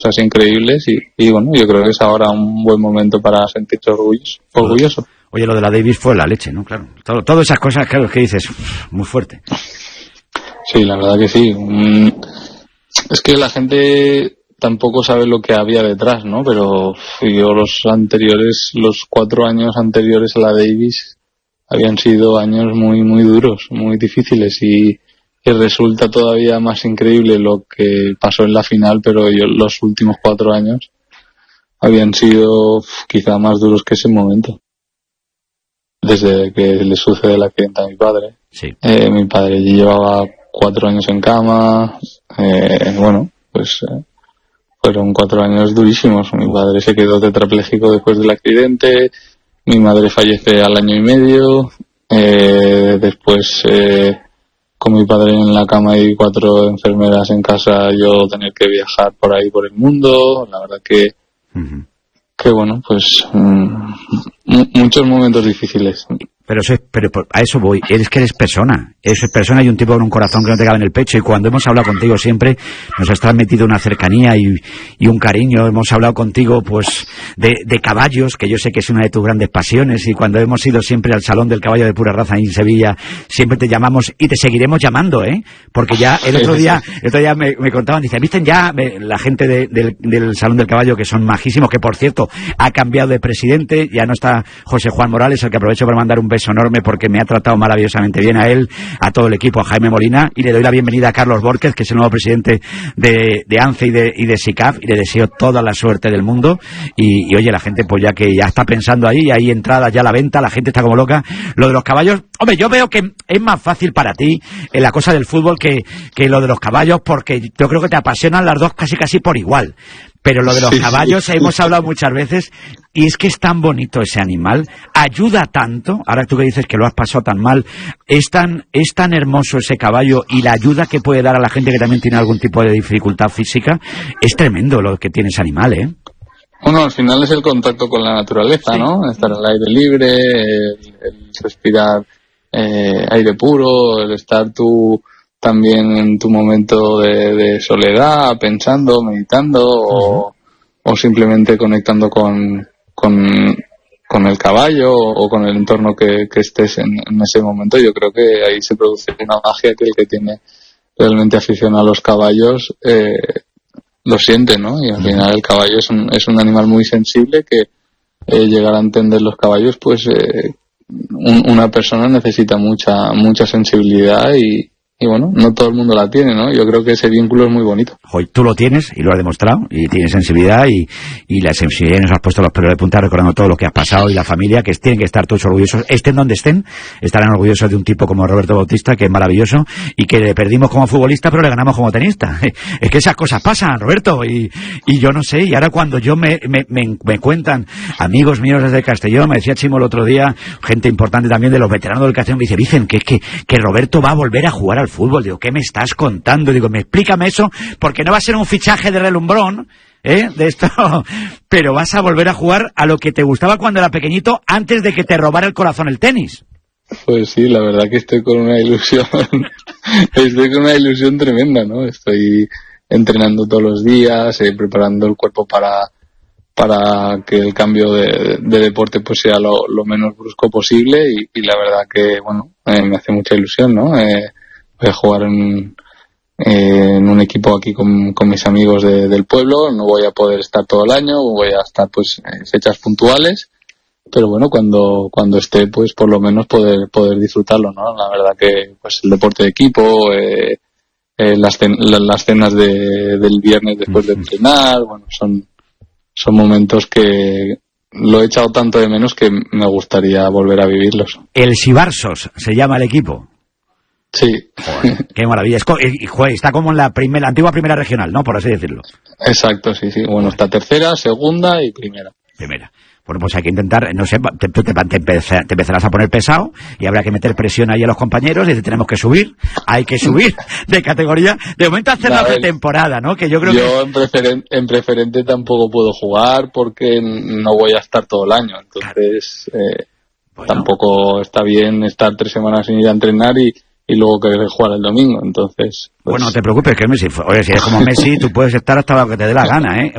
cosas increíbles y bueno, yo creo que es ahora un buen momento para sentirse orgulloso. Oye, lo de la Davis fue la leche, ¿no? Claro, todas esas cosas, claro, que dices, muy fuerte. Sí, la verdad que sí. Es que la gente tampoco sabe lo que había detrás, ¿no? Pero yo los 4 años anteriores a la Davis habían sido años muy, muy duros, muy difíciles y resulta todavía más increíble lo que pasó en la final, pero los últimos 4 años habían sido quizá más duros que ese momento. Desde que le sucede el accidente a mi padre. Sí. Mi padre llevaba 4 años en cama, fueron 4 años durísimos. Mi padre se quedó tetrapléjico después del accidente, mi madre fallece al año y medio, después con mi padre en la cama y 4 enfermeras en casa, yo tener que viajar por ahí por el mundo, la verdad que bueno, pues muchos momentos difíciles. Pero a eso voy, es que eres persona y un tipo con un corazón que no te cabe en el pecho, y cuando hemos hablado contigo siempre nos has transmitido una cercanía y un cariño. Hemos hablado contigo pues de caballos, que yo sé que es una de tus grandes pasiones, y cuando hemos ido siempre al Salón del Caballo de Pura Raza en Sevilla, siempre te llamamos y te seguiremos llamando, porque ya el otro día me contaban, dice, ¿visten ya la gente del Salón del Caballo, que son majísimos, que por cierto ha cambiado de presidente, ya no está José Juan Morales, al que aprovecho para mandar un beso enorme porque me ha tratado maravillosamente bien a él, a todo el equipo, a Jaime Molina, y le doy la bienvenida a Carlos Borquez, que es el nuevo presidente de ANCE y de SICAF, y le deseo toda la suerte del mundo. Y oye, la gente pues ya que ya está pensando ahí, hay entradas ya a la venta, la gente está como loca. Lo de los caballos, hombre, yo veo que es más fácil para ti la cosa del fútbol que lo de los caballos, porque yo creo que te apasionan las dos casi por igual. Pero lo de los caballos, hemos hablado muchas veces, y es que es tan bonito ese animal, ayuda tanto, ahora tú que dices que lo has pasado tan mal, es tan hermoso ese caballo, y la ayuda que puede dar a la gente que también tiene algún tipo de dificultad física, es tremendo lo que tiene ese animal, ¿eh? Bueno, al final es el contacto con la naturaleza, ¿no? Estar al aire libre, el respirar aire puro, el estar tú también en tu momento de soledad, pensando, meditando o simplemente conectando con el caballo o con el entorno que estés en ese momento. Yo creo que ahí se produce una magia que el que tiene realmente afición a los caballos lo siente, ¿no? Y al final el caballo es un animal muy sensible que llegar a entender los caballos, pues una persona necesita mucha sensibilidad y bueno, no todo el mundo la tiene, ¿no? Yo creo que ese vínculo es muy bonito. Hoy tú lo tienes y lo has demostrado, y tienes sensibilidad y la sensibilidad nos has puesto los pelos de punta recordando todo lo que has pasado, y la familia, que tienen que estar todos orgullosos, estén donde estén, estarán orgullosos de un tipo como Roberto Bautista, que es maravilloso, y que le perdimos como futbolista pero le ganamos como tenista. Es que esas cosas pasan, Roberto, y yo no sé, y ahora cuando yo me cuentan amigos míos desde Castellón, me decía Chimo el otro día, gente importante también de los veteranos del Castellón, me dicen que Roberto va a volver a jugar al fútbol. Digo, ¿qué me estás contando? Digo, explícame eso, porque no va a ser un fichaje de relumbrón, de esto, pero vas a volver a jugar a lo que te gustaba cuando era pequeñito, antes de que te robara el corazón el tenis. Pues sí, la verdad que estoy con una ilusión, tremenda, ¿no? Estoy entrenando todos los días, preparando el cuerpo para que el cambio de deporte pues sea lo menos brusco posible y la verdad que, bueno, me hace mucha ilusión, ¿no? Voy a jugar en un equipo aquí con mis amigos del pueblo, no voy a poder estar todo el año, voy a estar pues en fechas puntuales, pero bueno, cuando esté pues por lo menos poder disfrutarlo, ¿no? La verdad que pues el deporte de equipo, las cenas del viernes después de entrenar, bueno, son momentos que lo he echado tanto de menos que me gustaría volver a vivirlos. El Sibarsos se llama el equipo. Sí. Joder, qué maravilla. Está como en la antigua primera regional, ¿no? Por así decirlo. Exacto, sí. Bueno, está tercera, segunda y primera. Bueno, pues hay que intentar, no sé, te empezarás a poner pesado y habrá que meter presión ahí a los compañeros y tenemos que subir, hay que subir de categoría. De momento hacer la pretemporada, ¿no? Que yo creo en preferente tampoco puedo jugar porque no voy a estar todo el año, entonces tampoco está bien estar 3 semanas sin ir a entrenar y luego querer jugar el domingo, entonces... Pues... Bueno, no te preocupes, que es Messi. Oye, si eres como Messi, tú puedes estar hasta lo que te dé la gana, ¿eh?